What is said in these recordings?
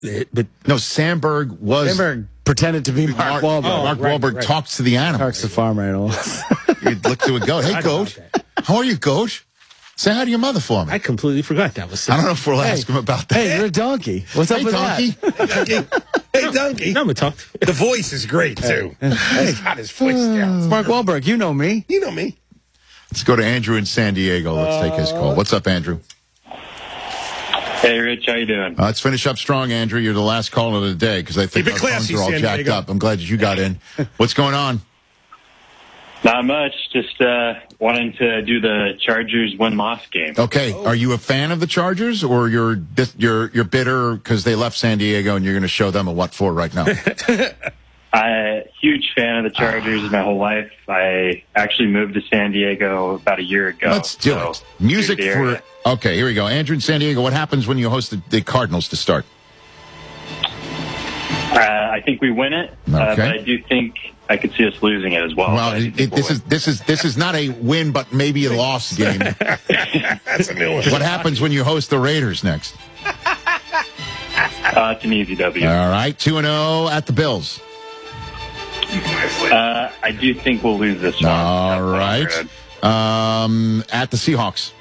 But No, Sandberg was... Sandberg pretended to be Mark Wahlberg. Mark Wahlberg talks to the animal. Talks to farm animals. You look to a goat. Hey, goat. How are you, goat? Say hi to your mother for me. I completely forgot that was. I don't know if we'll ask him about that. Hey, you're a donkey. What's up with donkey. that? Hey, donkey. No, I'm gonna talk. The voice is great, too. He's got his voice down. It's Mark Wahlberg. You know me. You know me. Let's go to Andrew in San Diego. Let's take his call. What's up, Andrew? Hey, Rich, how you doing? Let's finish up strong, Andrew. You're the last caller of the day because I think Keep it our phones classy, are all San jacked Diego. up. I'm glad that you got in. What's going on? Not much. Just wanting to do the Chargers win-loss game. Okay, are you a fan of the Chargers, or you're bitter because they left San Diego and you're going to show them a what for right now? I'm a huge fan of the Chargers my whole life. I actually moved to San Diego about a year ago. Let's do it. Music the for... area. Okay, here we go. Andrew in San Diego, what happens when you host the Cardinals to start? I think we win it, but I do think I could see us losing it as well. Well, this is not a win, but maybe a loss game. That's a new one. What happens when you host the Raiders next? It's an easy W. All right, 2-0 at the Bills. I do think we'll lose this one. All right. At the Seahawks.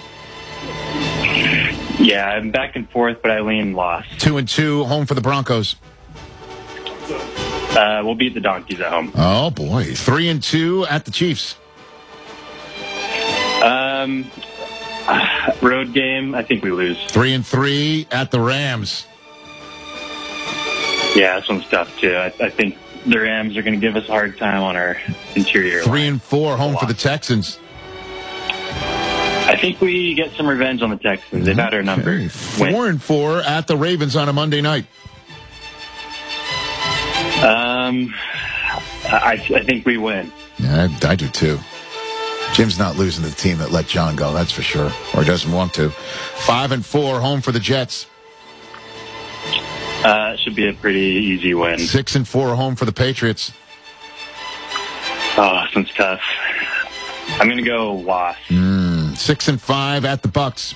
Yeah, I'm back and forth, but I lean loss. 2-2, home for the Broncos. We'll beat the Donkeys at home. Oh, boy. 3-2 at the Chiefs. Road game, I think we lose. 3-3 at the Rams. Yeah, this one's tough, too. I think the Rams are going to give us a hard time on our interior line. 3-4, home for the Texans. I think we get some revenge on the Texans. They've had our number. 4-4 at the Ravens on a Monday night. I think we win. Yeah, I do too. Jim's not losing to the team that let John go, that's for sure. Or doesn't want to. 5-4, home for the Jets. It should be a pretty easy win. 6-4, home for the Patriots. Oh, this one's tough. I'm going to go loss. 6-5 at the Bucks.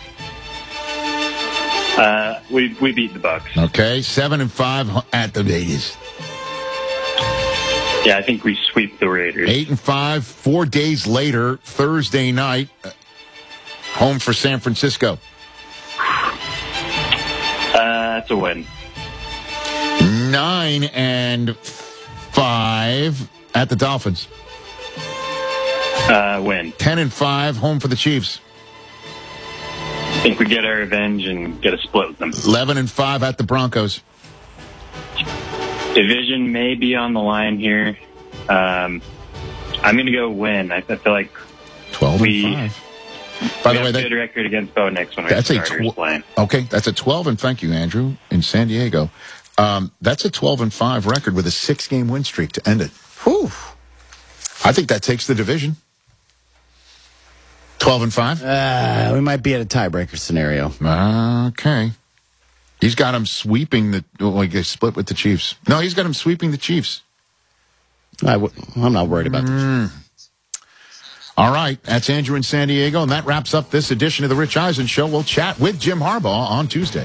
We beat the Bucks. Okay, 7-5 at the Raiders. Yeah, I think we sweep the Raiders. 8-5, 4 days later, Thursday night, home for San Francisco. That's a win. 9-5 at the Dolphins. Win. 10-5, home for the Chiefs. I think we get our revenge and get a split with them. 11-5 at the Broncos. Division may be on the line here. I'm going to go win. I feel like 12-5. By the way, good record against Bo Nix when that's our starters playing. Okay, that's a 12, and thank you, Andrew, in San Diego. That's a 12-5 record with a 6-game win streak to end it. Whew. I think that takes the division. 12-5. We might be at a tiebreaker scenario. Okay. He's got him sweeping they split with the Chiefs. No, he's got him sweeping the Chiefs. I'm not worried about this. All right, that's Andrew in San Diego, and that wraps up this edition of the Rich Eisen Show. We'll chat with Jim Harbaugh on Tuesday.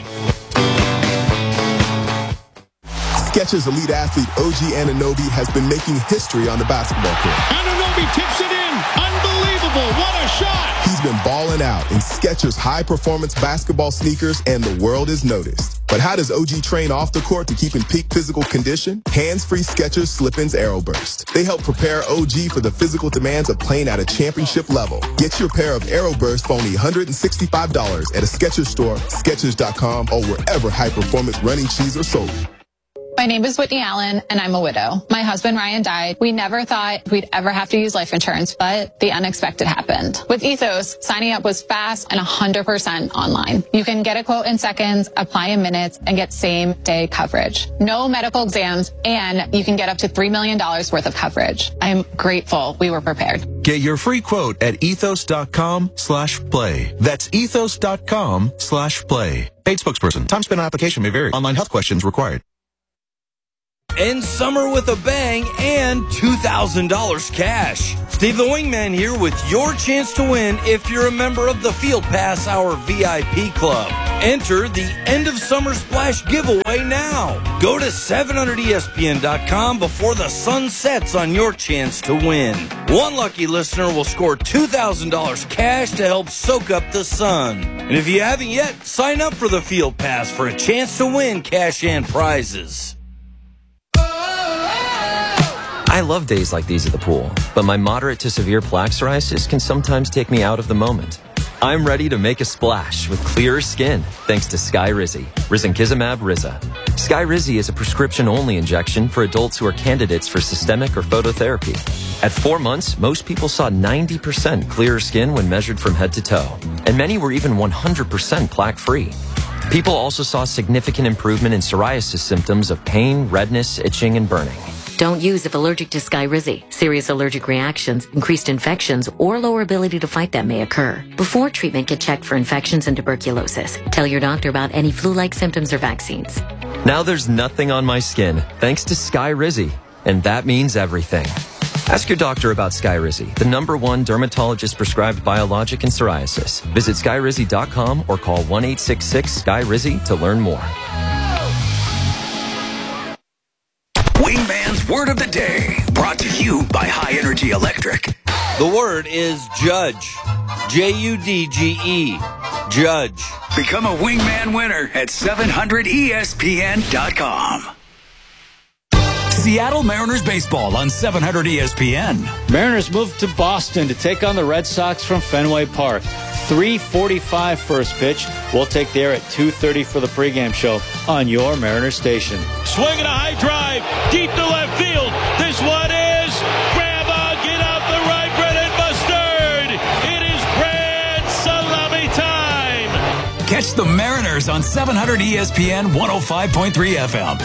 Skechers elite athlete OG Anunoby has been making history on the basketball court. Anunoby tips it in. Unbelievable. What a shot. He's been balling out in Skechers high-performance basketball sneakers, and the world has noticed. But how does OG train off the court to keep in peak physical condition? Hands-free Skechers Slip-ins Aeroburst. They help prepare OG for the physical demands of playing at a championship level. Get your pair of Aeroburst for only $165 at a Skechers store, Skechers.com, or wherever high-performance running shoes are sold. My name is Whitney Allen, and I'm a widow. My husband, Ryan, died. We never thought we'd ever have to use life insurance, but the unexpected happened. With Ethos, signing up was fast and 100% online. You can get a quote in seconds, apply in minutes, and get same-day coverage. No medical exams, and you can get up to $3 million worth of coverage. I'm grateful we were prepared. Get your free quote at ethos.com/play. That's ethos.com/play. Paid spokesperson. Time spent on application may vary. Online health questions required. End summer with a bang and $2,000 cash. Steve the Wingman here with your chance to win if you're a member of the Field Pass Hour VIP Club. Enter the End of Summer Splash giveaway now. Go to 700ESPN.com before the sun sets on your chance to win. One lucky listener will score $2,000 cash to help soak up the sun. And if you haven't yet, sign up for the Field Pass for a chance to win cash and prizes. I love days like these at the pool, but my moderate to severe plaque psoriasis can sometimes take me out of the moment. I'm ready to make a splash with clearer skin thanks to Skyrizi, Risankizumab Riza. Skyrizi is a prescription-only injection for adults who are candidates for systemic or phototherapy. At 4 months, most people saw 90% clearer skin when measured from head to toe, and many were even 100% plaque-free. People also saw significant improvement in psoriasis symptoms of pain, redness, itching, and burning. Don't use if allergic to Skyrizi. Serious allergic reactions, increased infections, or lower ability to fight them may occur. Before treatment, get checked for infections and tuberculosis. Tell your doctor about any flu-like symptoms or vaccines. Now there's nothing on my skin thanks to Skyrizi, and that means everything. Ask your doctor about Skyrizi, the #1 dermatologist-prescribed biologic in psoriasis. Visit Skyrizi.com or call 1-866-SKY-RIZI to learn more. Wingman's Word of the Day, brought to you by High Energy Electric. The word is judge. J-U-D-G-E. Judge. Become a Wingman winner at 700ESPN.com. Seattle Mariners baseball on 700 ESPN. Mariners move to Boston to take on the Red Sox from Fenway Park. 3:45 first pitch. We'll take the air at 2:30 for the pregame show on your Mariners station. Swinging a high drive deep to left field. This one is grab a get out the right bread and mustard. It is grand salami time. Catch the Mariners on 700 ESPN 105.3 FM.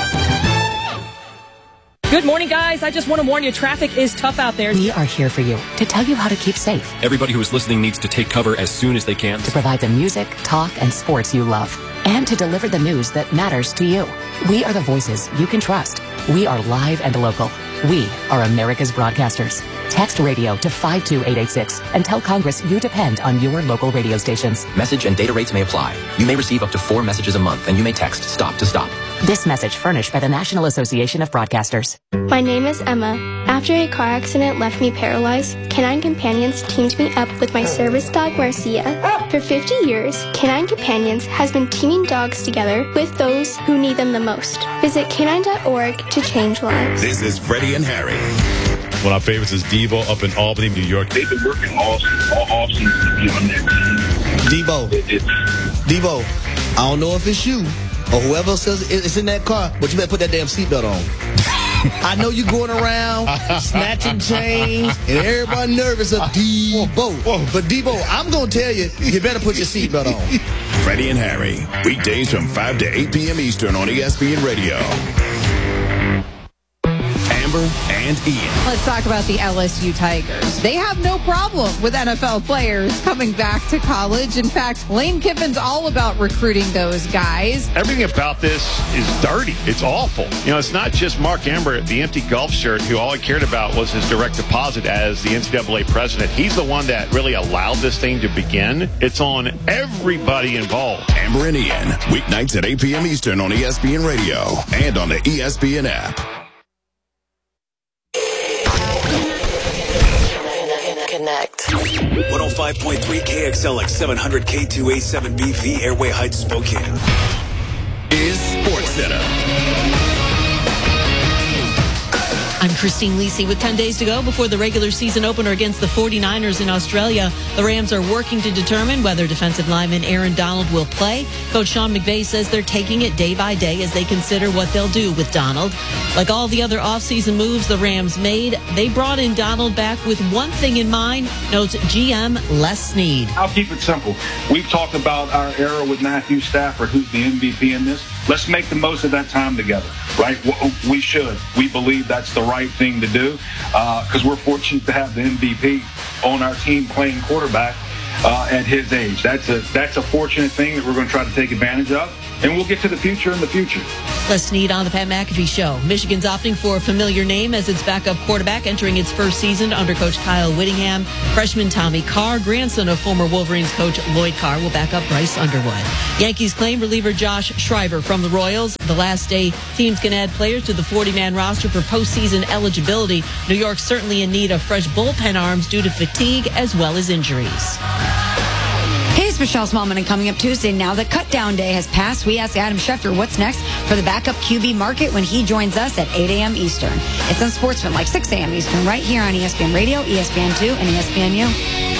Good morning, guys. I just want to warn you, traffic is tough out there. We are here for you to tell you how to keep safe. Everybody who is listening needs to take cover as soon as they can. To provide the music, talk, and sports you love. And to deliver the news that matters to you. We are the voices you can trust. We are live and local. We are America's broadcasters. Text radio to 52886 and tell Congress you depend on your local radio stations. Message and data rates may apply. You may receive up to 4 messages a month, and you may text STOP to STOP. This message furnished by the National Association of Broadcasters. My name is Emma. After a car accident left me paralyzed, Canine Companions teamed me up with my service dog, Marcia. For 50 years, Canine Companions has been teaming dogs together with those who need them the most. Visit canine.org to change lives. This is Freddie and Harry. One of my favorites is Devo up in Albany, New York. They've been working all offseason to be on their team. Devo, I don't know if it's you or whoever says it's in that car, but you better put that damn seatbelt on. I know you going around snatching chains and everybody nervous of Devo. But Devo, I'm going to tell you, you better put your seatbelt on. Freddie and Harry, weekdays from 5 to 8 p.m. Eastern on ESPN Radio. Amber and Ian. Let's talk about the LSU Tigers. They have no problem with NFL players coming back to college. In fact, Lane Kiffin's all about recruiting those guys. Everything about this is dirty. It's awful. You know, it's not just Mark Amber, the empty golf shirt, who all he cared about was his direct deposit as the NCAA president. He's the one that really allowed this thing to begin. It's on everybody involved. Amber and Ian, weeknights at 8 p.m. Eastern on ESPN Radio and on the ESPN app. Connect. 105.3 KXLX 700 K2A7BV Airway Heights Spokane is Sports Center. I'm Christine Lisi with 10 days to go before the regular season opener against the 49ers in Australia. The Rams are working to determine whether defensive lineman Aaron Donald will play. Coach Sean McVay says they're taking it day by day as they consider what they'll do with Donald. Like all the other offseason moves the Rams made, they brought in Donald back with one thing in mind, notes GM Les Snead. I'll keep it simple. We've talked about our era with Matthew Stafford, who's the MVP in this. Let's make the most of that time together, right? We should. We believe that's the right thing to do because we're fortunate to have the MVP on our team playing quarterback. at his age. That's a fortunate thing that we're going to try to take advantage of, and we'll get to the future in the future. Les Snead on the Pat McAfee Show. Michigan's opting for a familiar name as its backup quarterback entering its first season under Coach Kyle Whittingham. Freshman Tommy Carr, grandson of former Wolverines coach Lloyd Carr, will back up Bryce Underwood. Yankees claim reliever Josh Schreiber from the Royals. The last day, teams can add players to the 40-man roster for postseason eligibility. New York's certainly in need of fresh bullpen arms due to fatigue as well as injuries. Hey, it's Michelle Smallman, and coming up Tuesday, now that cut-down day has passed, we ask Adam Schefter what's next for the backup QB market when he joins us at 8 a.m. Eastern. It's on Sportsman, like 6 a.m. Eastern, right here on ESPN Radio, ESPN2, and ESPNU.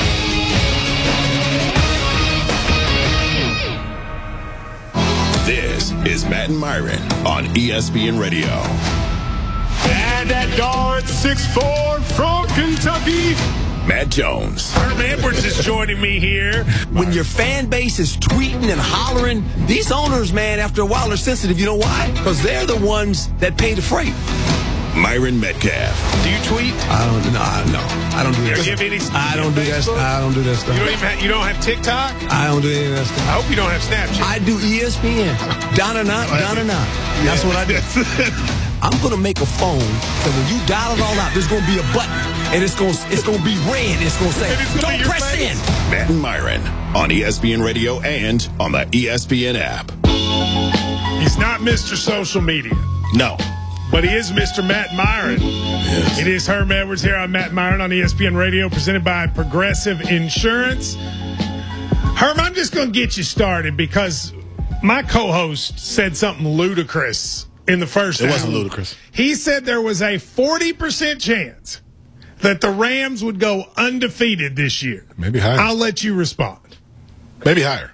This is Matt and Myron on ESPN Radio. And at guard 6'4" from Kentucky, Matt Jones. Herm Edwards is joining me here. When your fan base is tweeting and hollering, these owners, man, after a while are sensitive. You know why? Because they're the ones that pay the freight. Myron Metcalf. Do you tweet? I don't do that. I don't do that stuff. You don't have TikTok? I don't do any of that stuff. I hope you don't have Snapchat. I do ESPN. Down or not. That's what I do. I'm gonna make a phone that when you dial it all out, there's gonna be a button, and it's gonna be red. It's gonna say, "Don't press in." Matt and Myron on ESPN Radio and on the ESPN app. He's not Mr. Social Media. No. But he is Mr. Matt Myron. Yes. It is Herm Edwards here on Matt Myron on ESPN Radio, presented by Progressive Insurance. Herm, I'm just going to get you started because my co-host said something ludicrous in the first hour. It wasn't ludicrous. He said there was a 40% chance that the Rams would go undefeated this year. Maybe higher. I'll let you respond. Maybe higher.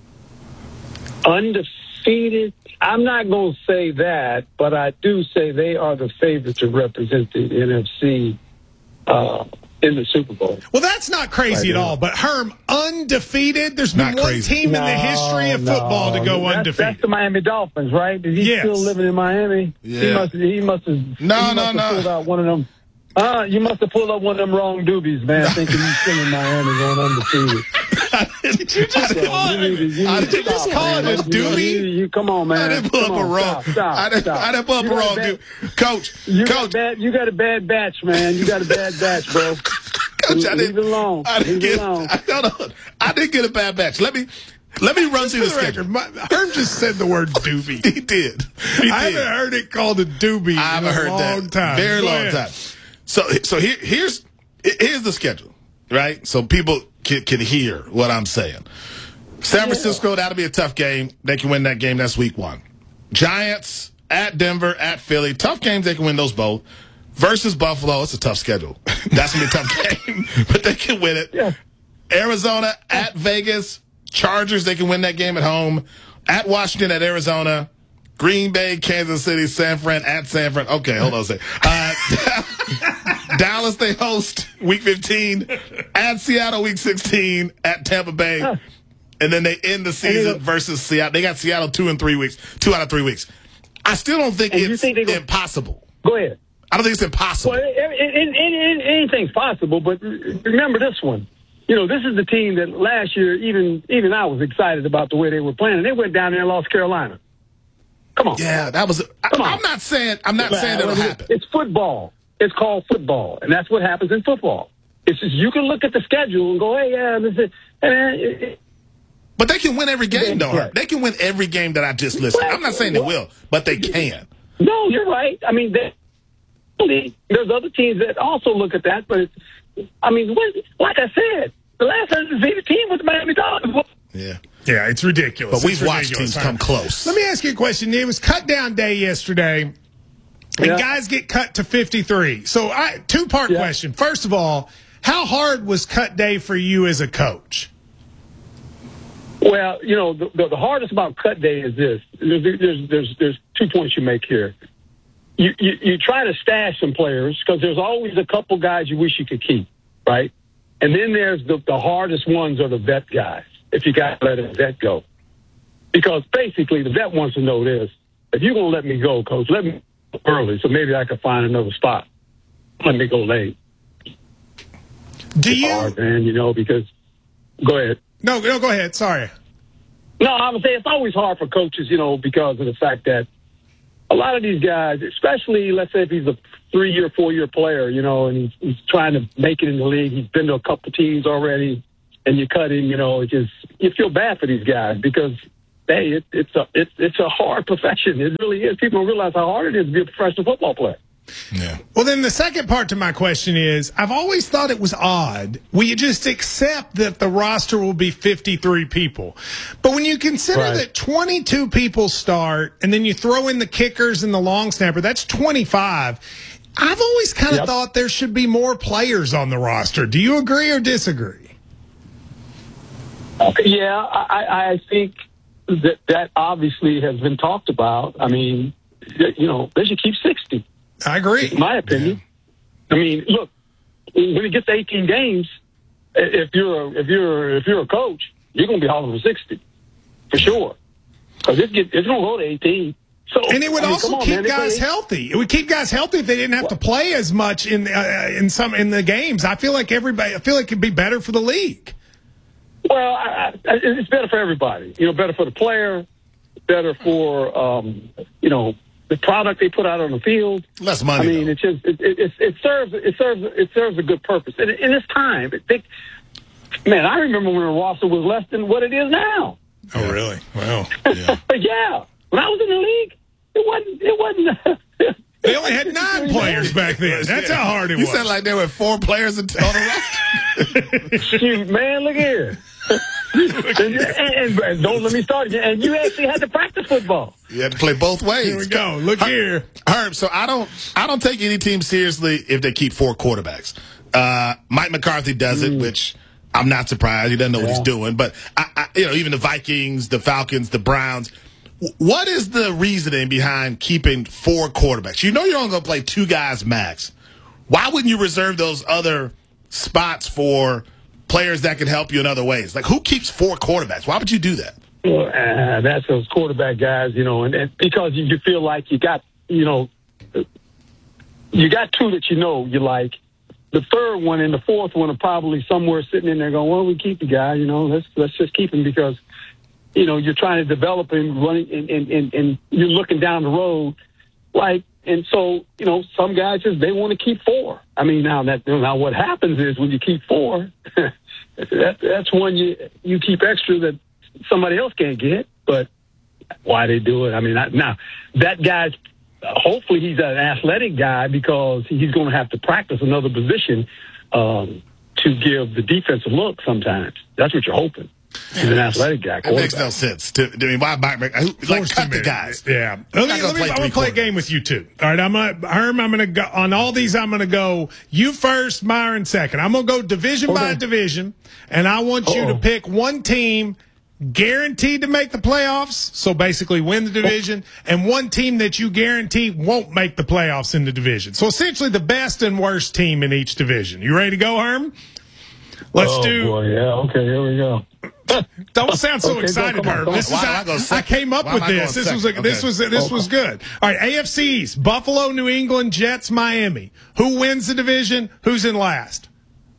Undefeated? I'm not going to say that, but I do say they are the favorite to represent the NFC in the Super Bowl. Well, that's not crazy at all. But Herm, undefeated? There's been one team in the history of football to go undefeated. That's the Miami Dolphins, right? Is he still living in Miami? Yeah. He must have pulled out one of them. You must have pulled up one of them wrong doobies, man, thinking he's still in Miami going undefeated. Did you just call it a doobie? Come on, man. I didn't pull up a wrong. I didn't pull up a wrong dude. Coach. You got a bad batch, man. You got a bad batch, bro. Coach, leave it alone. I didn't get a bad batch. Let me run through the schedule. Herm just said the word doobie. He did. I haven't heard it called a doobie in a long time. Very long time. So here's the schedule, right? So people can hear what I'm saying. San Francisco, that'll be a tough game. They can win that game. That's week 1. Giants, at Denver, at Philly. Tough games. They can win those both. Versus Buffalo, it's a tough schedule. That's going to be a tough game, but they can win it. Yeah. Arizona, at Vegas. Chargers, they can win that game at home. At Washington, at Arizona. Green Bay, Kansas City, San Fran, at San Fran. Okay, hold on a second. Dallas, they host week 15. At Seattle, week 16. At Tampa Bay. And then they end the season versus Seattle. They got Seattle 2 out of 3 weeks. I still don't think it's impossible. Go ahead. I don't think it's impossible. Well, anything's possible, but remember this one. You know, this is the team that last year, even I was excited about the way they were playing. And they went down there and lost Carolina. Come on. Yeah, that was. I'm not saying that'll happen. It's football. It's called football, and that's what happens in football. It's just you can look at the schedule and go, hey, yeah, this is. But they can win every game, though. Right. They can win every game that I just listed. I'm not saying they will, but they can. No, you're right. I mean, there's other teams that also look at that, but like I said, the last undefeated team was the Miami Dolphins. Yeah. Yeah, it's ridiculous. But we've watched teams come close. Let me ask you a question. It was cut down day yesterday, and guys get cut to 53. So, two-part question. First of all, how hard was cut day for you as a coach? Well, you know, the hardest about cut day is this. There's 2 points you make here. You try to stash some players because there's always a couple guys you wish you could keep, right? And then there's the hardest ones are the vet guys. If you got to let a vet go. Because basically the vet wants to know this. If you're going to let me go, Coach, let me go early so maybe I can find another spot. Let me go late. Do you? Hard, man, you know, because Go ahead. No, go ahead. Sorry. No, I would say it's always hard for coaches, because of the fact that a lot of these guys, especially, let's say if he's a 3-year, 4-year player, and he's trying to make it in the league. He's been to a couple teams already, and you cut him. You feel bad for these guys because, hey, it's a hard profession. It really is. People don't realize how hard it is to be a professional football player. Yeah. Well, then the second part to my question is, I've always thought it was odd. Will you just accept that the roster will be 53 people? But when you consider that 22 people start, and then you throw in the kickers and the long snapper, that's 25. I've always kind of thought there should be more players on the roster. Do you agree or disagree? Yeah, I think that obviously has been talked about. I mean, they should keep 60. I agree. In my opinion. I mean, look, when it gets to 18 games, if you're a coach, you're going to be hauling for 60 for sure, because it's going to go to 18. So, and it would also keep guys healthy. It would keep guys healthy if they didn't have to play as much in the games. I feel like it'd be better for the league. Well, it's better for everybody. Better for the player, better for the product they put out on the field. Less money. I mean, it serves a good purpose. And in this time, I remember when the roster was less than what it is now. Oh, really? Wow. Yeah. When I was in the league, it wasn't. They only had 9 players back then. That's how hard it was. You said like there were 4 players on the roster. Shoot, man, look here. and don't let me start again. And you actually had to practice football. You had to play both ways. Here we go. Look here, Herb. So I don't take any team seriously if they keep 4 quarterbacks. Mike McCarthy does it, which I'm not surprised. He doesn't know what he's doing. But even the Vikings, the Falcons, the Browns. What is the reasoning behind keeping 4 quarterbacks? You're only going to play 2 guys max. Why wouldn't you reserve those other spots for players that can help you in other ways? Like, who keeps 4 quarterbacks? Why would you do that? Well, that's those quarterback guys, and because you feel like you got 2 that you like. The third one and the fourth one are probably somewhere sitting in there going, well, we keep the guy, let's just keep him because you're trying to develop him, running, and you're looking down the road, and so some guys they want to keep 4. I mean, now what happens is when you keep 4, that's one you keep extra that somebody else can't get. But why they do it? I mean, now that guy's hopefully he's an athletic guy because he's going to have to practice another position to give the defensive look. Sometimes that's what you're hoping. He's an athletic guy. It makes no sense. Cut the guys. Yeah. I'm going to play a game with you two. All right. I'm going to go on all these. I'm going to go you first, Myron second. I'm going to go division by division, and I want you to pick one team guaranteed to make the playoffs, so basically win the division, and one team that you guarantee won't make the playoffs in the division. So essentially the best and worst team in each division. You ready to go, Herm? Let's do. Boy, yeah. Okay, here we go. Don't sound so excited, Herb. I came up with this. This was good. All right, AFCs: Buffalo, New England, Jets, Miami. Who wins the division? Who's in last?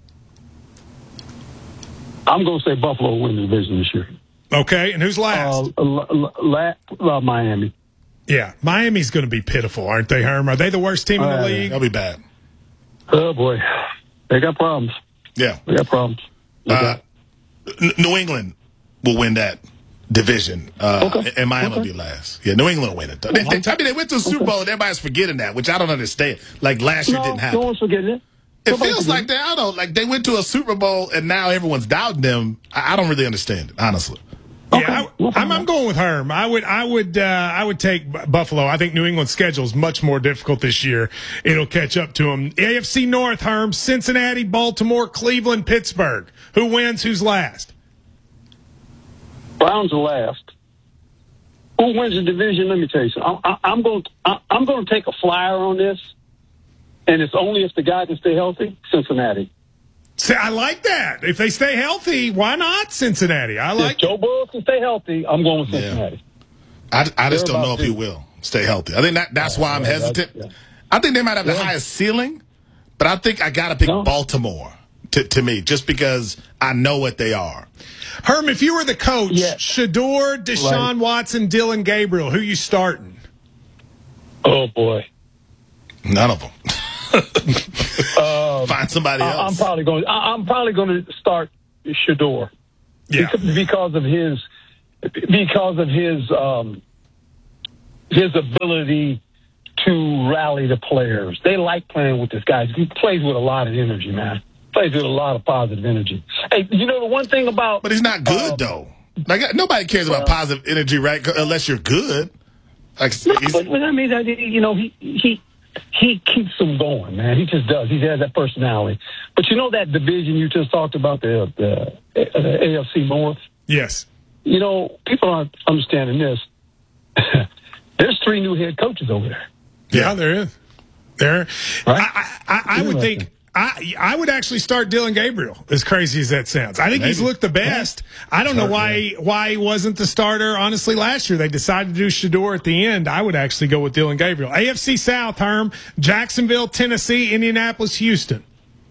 I'm going to say Buffalo will win the division this year. Okay, and who's last? Miami. Yeah, Miami's going to be pitiful, aren't they, Herm? Are they the worst team in the league? They'll be bad. Oh boy, they got problems. Yeah, they got problems. New England will win that division, and Miami will be last. Yeah, New England will win it. They went to the Super Bowl, and everybody's forgetting that, which I don't understand. Like last year didn't happen. No one's forgetting it. It feels like they went to a Super Bowl, and now everyone's doubting them. I don't really understand it, honestly. Yeah, I'm going with Herm. I would take Buffalo. I think New England's schedule is much more difficult this year. It'll catch up to them. AFC North, Herm: Cincinnati, Baltimore, Cleveland, Pittsburgh. Who wins? Who's last? Browns are last. Who wins the division? Let me tell you something. I'm going to take a flyer on this, and it's only if the guy can stay healthy. Cincinnati. See, I like that. If they stay healthy, why not Cincinnati? If Joe Burrow can stay healthy, I'm going with Cincinnati. I just don't know if he will stay healthy. I think that's why I'm hesitant. I think they might have the highest ceiling, but I think I got to pick Baltimore to me, just because I know what they are. Herm, if you were the coach, Shedeur, Deshaun Watson, Dylan Gabriel, who you starting? Oh, boy. None of them. Find somebody else. I'm probably going to start Shedeur. Yeah. Because of his ability to rally the players. They like playing with this guy. He plays with a lot of energy, man. Plays with a lot of positive energy. Hey, you know the one thing about... But he's not good, though. Like, nobody cares about positive energy, right? Unless you're good. Like, but I mean, you know, he keeps them going, man. He just does. He has that personality. But you know that division you just talked about, the AFC North? Yes. You know, people aren't understanding this. There's 3 new head coaches over there. Yeah, there is. Right? I would think... I would actually start Dylan Gabriel, as crazy as that sounds. I think he's looked the best. I don't know why he wasn't the starter, honestly, last year. They decided to do Shedeur at the end. I would actually go with Dylan Gabriel. AFC South, Herm, Jacksonville, Tennessee, Indianapolis, Houston.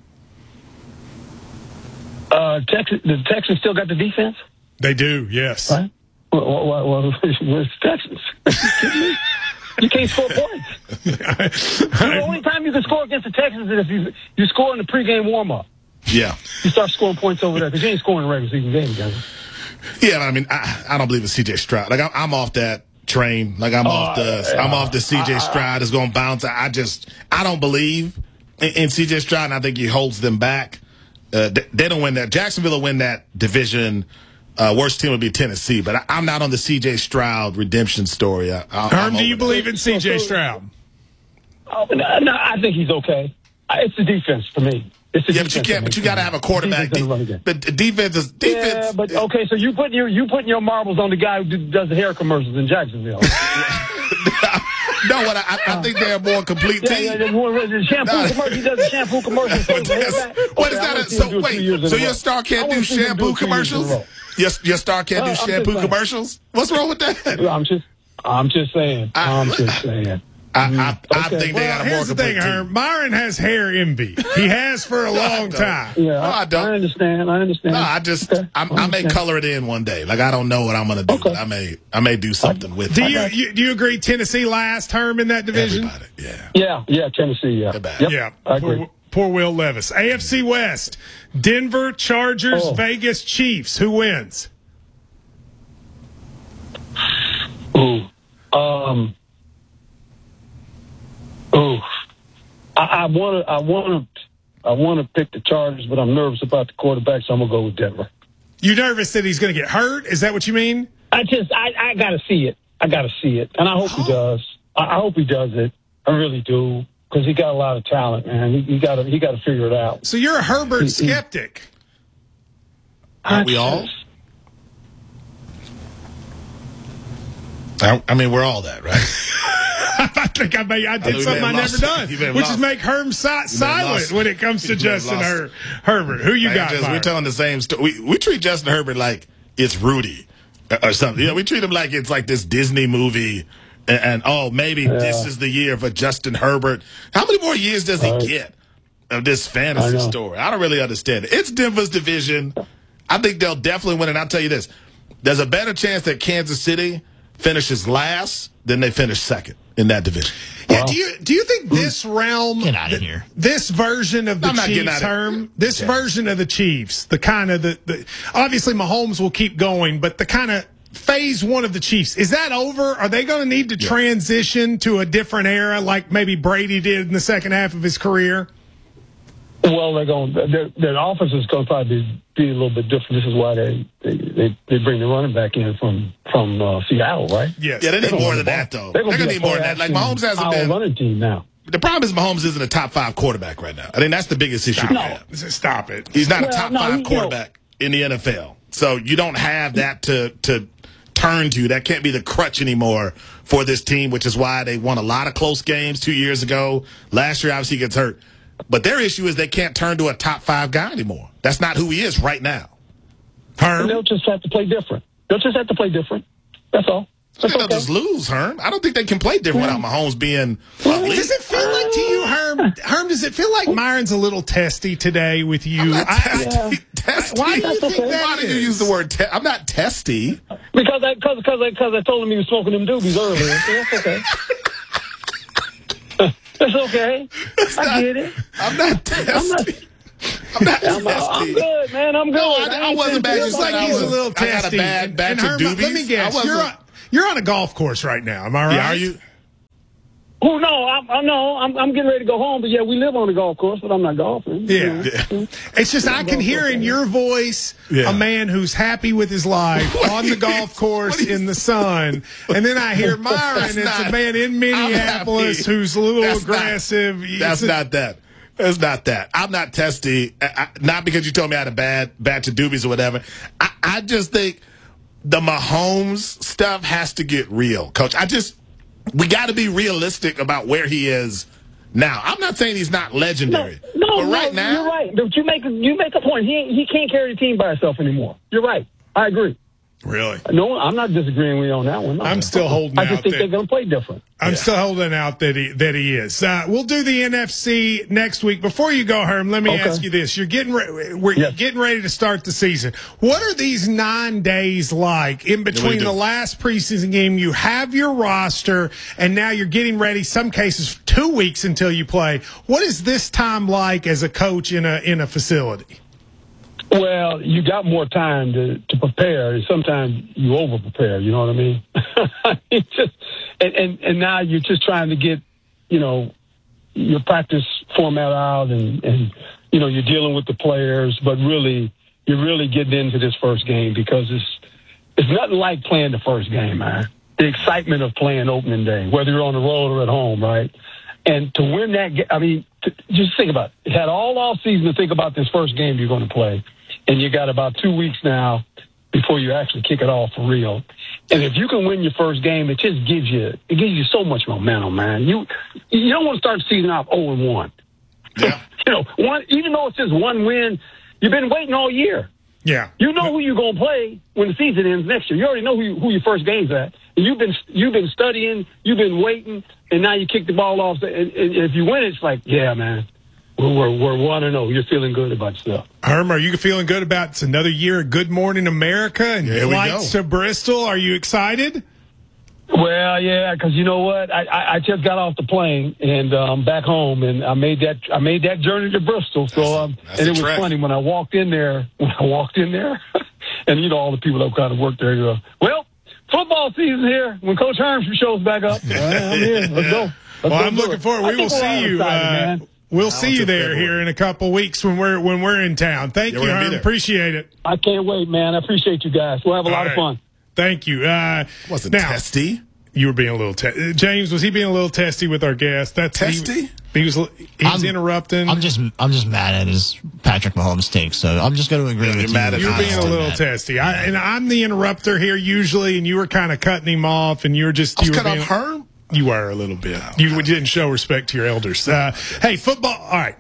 The Texans still got the defense? They do, yes. Right? Well, it's Texans. Are you kidding me? You can't score points. The only time you can score against the Texans is if you score in the pregame warm-up. Yeah. You start scoring points over there because you ain't scoring in a regular season game, guys. Yeah, I mean, I don't believe in C.J. Stroud. Like, I'm off that train. Like, I'm off the C.J. Stroud is going to bounce. I don't believe in C.J. Stroud, and I think he holds them back. They don't win that. Jacksonville will win that division. Worst team would be Tennessee, but I'm not on the C.J. Stroud redemption story. Herm, do you believe in C.J. Stroud? No, I think he's okay. It's the defense for me. It's the defense. But you got to have a quarterback. But defense is defense. Yeah, but okay, so you putting your marbles on the guy who does the hair commercials in Jacksonville. No, I think they're a more complete team. The shampoo commercial. He does the shampoo commercials. What is that? So wait, so your star can't do shampoo commercials? Your star can't do shampoo commercials? What's wrong with that? I'm just saying. I think they got a more complete team. Herm. Myron has hair envy. He has for a long time. Yeah, no, I don't. I understand. No, I may color it in one day. Like, I don't know what I'm going to do, but I may do something with it. Do you agree Tennessee last, Herm, in that division? Everybody, yeah, Tennessee, yeah. Yep. Yeah, I agree. Poor Will Levis. AFC West, Denver, Chargers, Vegas, Chiefs. Who wins? I want to pick the Chargers, but I'm nervous about the quarterback, so I'm gonna go with Denver. You nervous that he's going to get hurt? Is that what you mean? I gotta see it. And I hope he does. I hope he does it. I really do, because he got a lot of talent, man. He got to figure it out. So you're a Herbert skeptic. Aren't we all? I mean, we're all that, right? I think I did something I never done, which is make Herm silent when it comes to Justin Herbert. Who you got, We're telling the same story. We treat Justin Herbert like it's Rudy or something. You know, we treat him like it's like this Disney movie, and maybe this is the year for Justin Herbert. How many more years does he get of this fantasy story? I don't really understand it. It's Denver's division. I think they'll definitely win, and I'll tell you this. There's a better chance that Kansas City finishes last than they finish second in that division. Yeah, do you think this realm, get out of here, this version of the Chiefs term, this version of the Chiefs, the kind of the obviously Mahomes will keep going, but the kind of phase one of the Chiefs, is that over? Are they going to need to transition to a different era like maybe Brady did in the second half of his career? Well, their offense is going to probably be a little bit different. This is why they bring the running back in from Seattle, right? Yes. Yeah, they need more than that, though. They're going to need more than that. Like, Mahomes hasn't been running team now. The problem is Mahomes isn't a top 5 quarterback right now. I think that's the biggest issue. Stop it. He's not a top 5 quarterback in the NFL. So you don't have that to turn to. That can't be the crutch anymore for this team, which is why they won a lot of close games 2 years ago. Last year, obviously, he gets hurt. But their issue is they can't turn to a top 5 guy anymore. That's not who he is right now. And they'll just have to play different. That's all. I think they'll just lose, Herm. I don't think they can play different without Mahomes being elite. Does it feel like to you, Herm, does it feel like Myron's a little testy today with you? I'm not testy. Why do you think that Why did you use the word I'm not testy. Because I told him he was smoking them doobies earlier. So that's okay. That's okay. I get it. I'm not testy. I'm not testy. I'm good, man. I'm good. No, I wasn't bad. It's like he's a little testy. I got a bad batch of Herm, doobies. let me guess. You're on a golf course right now. Am I right? Yeah, are you? Oh no, I'm getting ready to go home. But yeah, we live on a golf course, but I'm not golfing. Yeah. It's just I can hear in your voice a man who's happy with his life on the golf course in the sun, and then I hear Myron. It's a man in Minneapolis who's a little aggressive. That's not that. It's not that. I'm not testy. Not because you told me I had a bad batch of doobies or whatever. I just think the Mahomes stuff has to get real, Coach. We got to be realistic about where he is now. I'm not saying he's not legendary. No, right now, you're right. But you make a point. He can't carry the team by himself anymore. You're right. I agree. Really? No, I'm not disagreeing with you on that one. No. I'm still holding out. I just think they're going to play different. I'm still holding out that he is. We'll do the NFC next week. Before you go, Herm, let me ask you this: You're getting getting ready to start the season. What are these 9 days like in between the last preseason game? You have your roster, and now you're getting ready. Some cases 2 weeks until you play. What is this time like as a coach in a facility? Well, you got more time to prepare, and sometimes you over prepare. You know what I mean? And now you're just trying to get, your practice format out, and you're dealing with the players, but really you're really getting into this first game because it's nothing like playing the first game, man. The excitement of playing opening day, whether you're on the road or at home, right? And to win that game, just think about it. You had all off season to think about this first game you're going to play. And you got about 2 weeks now before you actually kick it off for real. And if you can win your first game, it just gives you so much momentum, man. You don't want to start the season off 0-1. Yeah. Even though it's just one win, you've been waiting all year. Yeah. You know who you're going to play when the season ends next year. You already know who your first game's at. And you've been studying, you've been waiting, and now you kick the ball off. And if you win, it's like, yeah, man. We're 1-0. You're feeling good about yourself. Herm, are you feeling good about it's another year of Good Morning America and flights to Bristol? Are you excited? Well, yeah, because you know what? I just got off the plane and back home, and I made that journey to Bristol. So and it was funny when I walked in there. And all the people that kind of worked there go, well, football season here. When Coach Herm shows back up, I'm here. Let's go. I'm looking forward. We will see you. We'll see you there here in a couple weeks when we're in town. Thank you, Herm. Appreciate it. I can't wait, man. I appreciate you guys. We'll have a lot of fun. Thank you. Wasn't testy. You were being a little testy. James, was he being a little testy with our guest? That's testy. He was interrupting. I'm just mad at his Patrick Mahomes take. So I'm just going to agree with you. You're being a little testy. I'm the interrupter here usually, and you were kind of cutting him off, and you were just cut off Herm. You were a little bit. You didn't show respect to your elders. Hey, football. All right.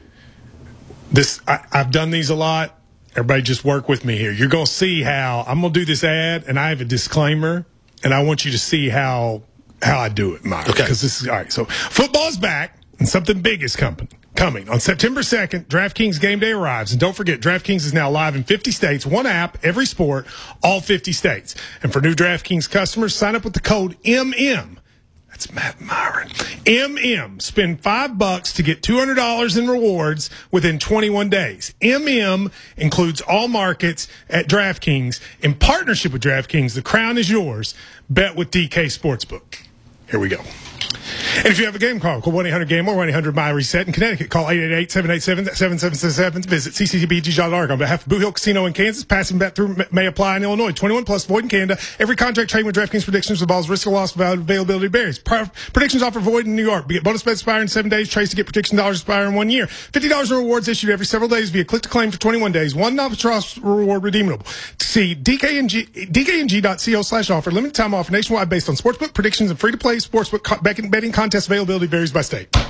I've done these a lot. Everybody just work with me here. You're going to see how I'm going to do this ad, and I have a disclaimer, and I want you to see how I do it, Mike. Okay. Because this is all right. So football's back, and something big is coming. On September 2nd, DraftKings Game Day arrives. And don't forget, DraftKings is now live in 50 states, one app, every sport, all 50 states. And for new DraftKings customers, sign up with the code MM. That's Matt Myron. MM. Spend $5 to get $200 in rewards within 21 days. MM includes all markets at DraftKings. In partnership with DraftKings, the crown is yours. Bet with DK Sportsbook. Here we go. And if you have a game, call 1-800-GAME or 1-800-MY-RESET. In Connecticut, call 888-787-7777. Visit cctbg.org. On behalf of Boo Hill Casino in Kansas, passing bet through may apply in Illinois. 21 plus, void in Canada. Every contract trading with DraftKings predictions involves risk of loss, availability varies. Predictions offer void in New York. Get bonus bets expire in 7 days. Trades to get prediction dollars expire in 1 year. $50 in rewards issued every several days via click to claim for 21 days. $1 trust reward redeemable. See dkng.co/offer. Limited time offer nationwide based on sportsbook predictions and free to play sportsbook betting contest availability varies by state. The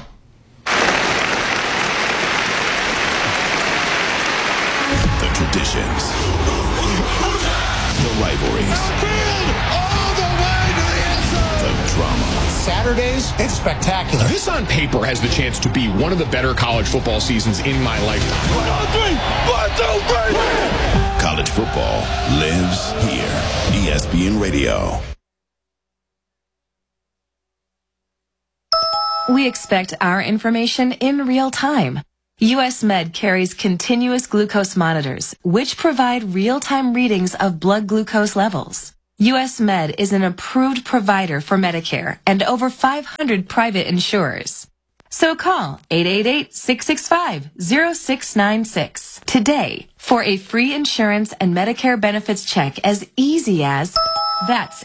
traditions, the rivalries, all the way to Saturdays, it's spectacular. This on paper has the chance to be one of the better college football seasons in my lifetime. 1, 2, 3. College football lives here. ESPN Radio. We expect our information in real time. US Med carries continuous glucose monitors, which provide real-time readings of blood glucose levels. US Med is an approved provider for Medicare and over 500 private insurers. So call 888-665-0696 today for a free insurance and Medicare benefits check as easy as, that's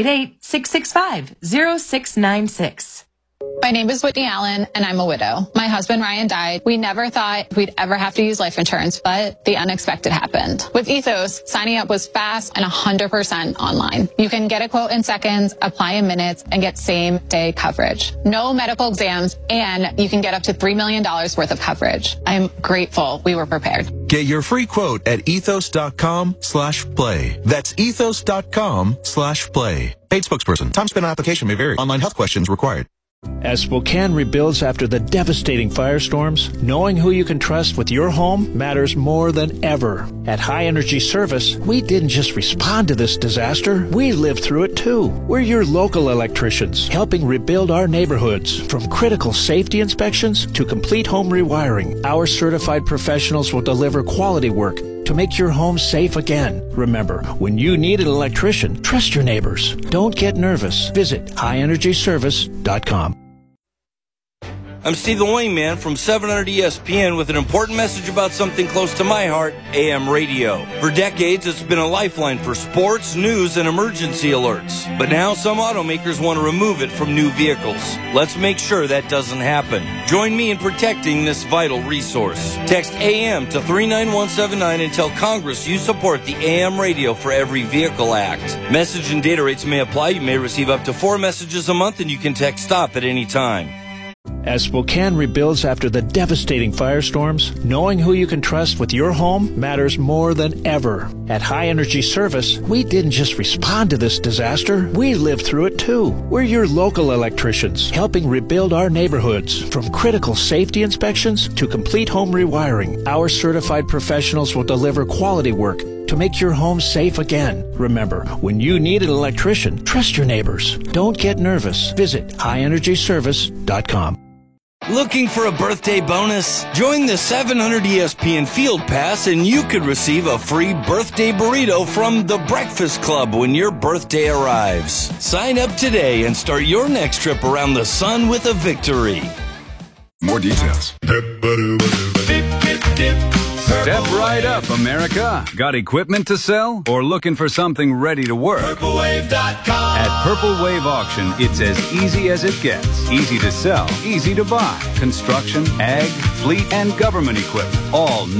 888-665-0696. My name is Whitney Allen, and I'm a widow. My husband, Ryan, died. We never thought we'd ever have to use life insurance, but the unexpected happened. With Ethos, signing up was fast and 100% online. You can get a quote in seconds, apply in minutes, and get same-day coverage. No medical exams, and you can get up to $3 million worth of coverage. I'm grateful we were prepared. Get your free quote at ethos.com/play. That's ethos.com/play. Paid spokesperson. Time spent on application may vary. Online health questions required. As Spokane rebuilds after the devastating firestorms, knowing who you can trust with your home matters more than ever. At High Energy Service, we didn't just respond to this disaster, we lived through it too. We're your local electricians, helping rebuild our neighborhoods. From critical safety inspections to complete home rewiring, our certified professionals will deliver quality work to make your home safe again. Remember, when you need an electrician, trust your neighbors. Don't get nervous. Visit highenergyservice.com. I'm Stephen Wayman from 700 ESPN with an important message about something close to my heart, AM radio. For decades, it's been a lifeline for sports, news, and emergency alerts. But now some automakers want to remove it from new vehicles. Let's make sure that doesn't happen. Join me in protecting this vital resource. Text AM to 39179 and tell Congress you support the AM Radio for Every Vehicle Act. Message and data rates may apply. You may receive up to 4 messages a month, and you can text STOP at any time. As Spokane rebuilds after the devastating firestorms, knowing who you can trust with your home matters more than ever. At High Energy Service, we didn't just respond to this disaster, we lived through it too. We're your local electricians, helping rebuild our neighborhoods. From critical safety inspections to complete home rewiring, our certified professionals will deliver quality work to make your home safe again. Remember, when you need an electrician, trust your neighbors. Don't get nervous. Visit highenergyservice.com. Looking for a birthday bonus? Join the 700 ESPN Field Pass and you could receive a free birthday burrito from The Breakfast Club when your birthday arrives. Sign up today and start your next trip around the sun with a victory. More details. Step right up, America. Got equipment to sell or looking for something ready to work? PurpleWave.com. At Purple Wave Auction, it's as easy as it gets. Easy to sell, easy to buy. Construction, ag, fleet, and government equipment. All